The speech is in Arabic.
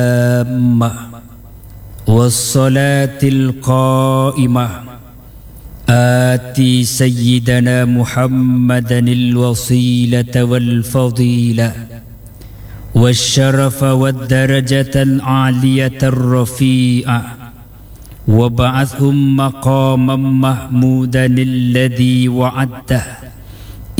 والصلاة القائمة آتي سيدنا محمدا الوسيلة والفضيلة والشرف والدرجة العالية الرفيعة وابعثهم مقاما محمودا الذي وعده